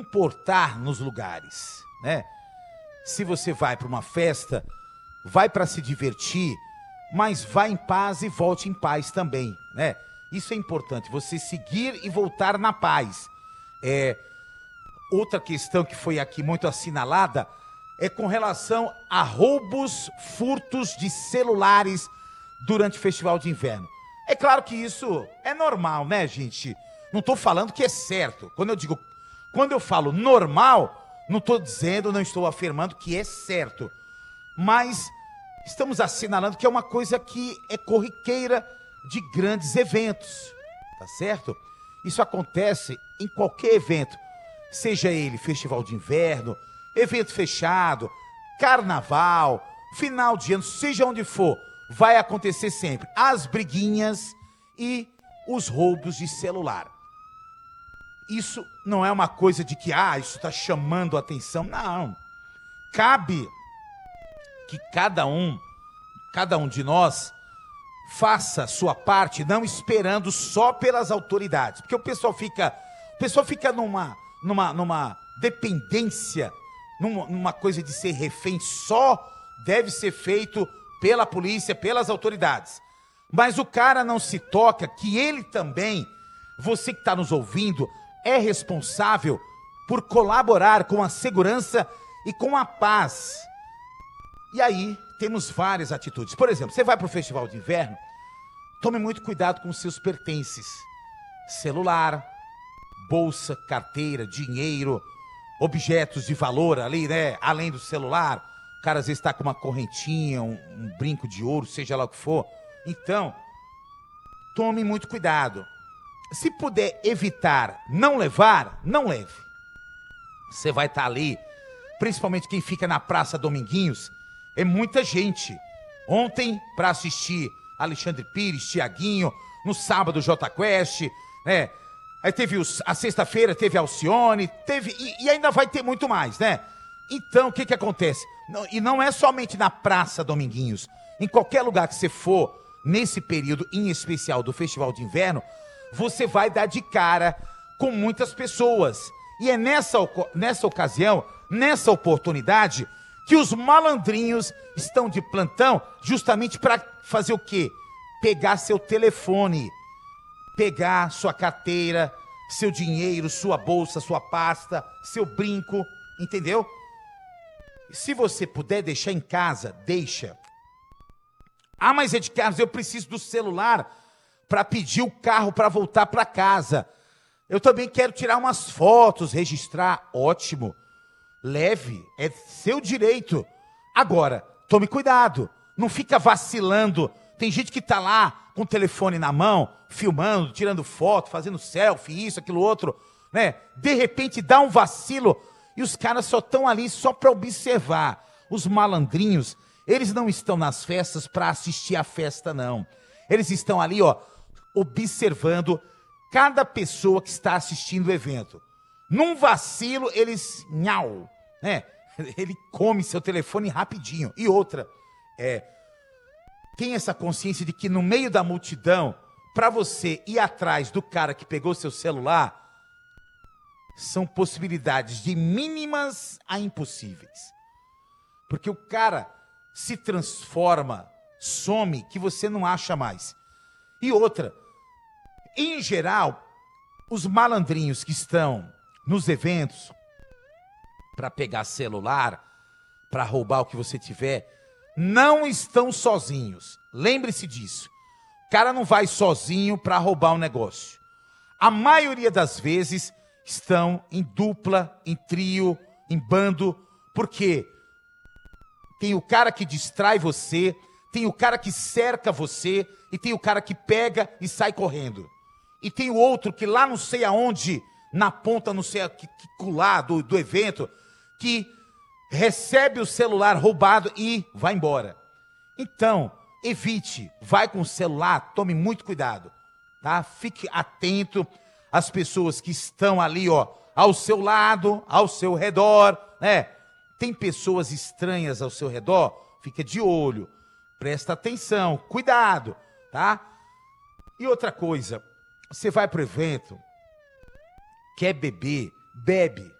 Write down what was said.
comportar nos lugares, né? Se você vai para uma festa, vai para se divertir, mas vá em paz e volte em paz também, né? Isso é importante, você seguir e voltar na paz. Outra questão que foi aqui muito assinalada é com relação a roubos, furtos de celulares durante o Festival de Inverno. É claro que isso é normal, né, gente? Não estou falando que é certo. Quando eu falo normal, não estou dizendo, não estou afirmando que é certo. Mas estamos assinalando que é uma coisa que é corriqueira de grandes eventos, tá certo? Isso acontece em qualquer evento, seja ele festival de inverno, evento fechado, carnaval, final de ano, seja onde for, vai acontecer sempre as briguinhas e os roubos de celular. Isso não é uma coisa de que, isso está chamando a atenção. Não. Cabe que cada um de nós faça a sua parte, não esperando só pelas autoridades. Porque o pessoal fica numa dependência, numa coisa de ser refém, só deve ser feito pela polícia, pelas autoridades. Mas o cara não se toca que ele também, você que está nos ouvindo, é responsável por colaborar com a segurança e com a paz. E aí temos várias atitudes. Por exemplo, você vai para o Festival de Inverno, tome muito cuidado com os seus pertences. Celular, bolsa, carteira, dinheiro, objetos de valor ali, né? Além do celular, o cara às vezes está com uma correntinha, um brinco de ouro, seja lá o que for. Então, tome muito cuidado. Se puder evitar não levar, não leve. Você vai estar ali, principalmente quem fica na Praça Dominguinhos, é muita gente. Ontem, para assistir Alexandre Pires, Tiaguinho, no sábado Jota Quest, né? Aí teve a sexta-feira, teve Alcione, e ainda vai ter muito mais, né? Então, o que acontece? E não é somente na Praça Dominguinhos. Em qualquer lugar que você for, nesse período em especial do Festival de Inverno, você vai dar de cara com muitas pessoas. E é nessa ocasião, nessa oportunidade, que os malandrinhos estão de plantão justamente para fazer o quê? Pegar seu telefone, pegar sua carteira, seu dinheiro, sua bolsa, sua pasta, seu brinco, entendeu? Se você puder deixar em casa, deixa. Mas Ed Carlos, eu preciso do celular para pedir o carro para voltar para casa. Eu também quero tirar umas fotos, registrar. Ótimo. Leve, é seu direito. Agora, tome cuidado. Não fica vacilando. Tem gente que tá lá com o telefone na mão, filmando, tirando foto, fazendo selfie, isso, aquilo, outro, né? De repente dá um vacilo e os caras só estão ali só para observar. Os malandrinhos, eles não estão nas festas para assistir a festa, não. Eles estão ali, observando cada pessoa que está assistindo o evento. Num vacilo, eles, né? Ele come seu telefone rapidinho. E outra, tem essa consciência de que no meio da multidão, para você ir atrás do cara que pegou seu celular, são possibilidades de mínimas a impossíveis. Porque o cara se transforma, some, que você não acha mais. E outra, em geral, os malandrinhos que estão nos eventos para pegar celular, para roubar o que você tiver, não estão sozinhos. Lembre-se disso. O cara não vai sozinho para roubar um negócio. A maioria das vezes estão em dupla, em trio, em bando, porque tem o cara que distrai você, tem o cara que cerca você e tem o cara que pega e sai correndo. E tem o outro que lá não sei aonde, na ponta não sei que lá do evento, que recebe o celular roubado e vai embora. Então, evite, vai com o celular, tome muito cuidado, tá? Fique atento às pessoas que estão ali, ao seu lado, ao seu redor, né? Tem pessoas estranhas ao seu redor, fica de olho, presta atenção, cuidado, tá? E outra coisa, você vai pro evento, quer beber, bebe,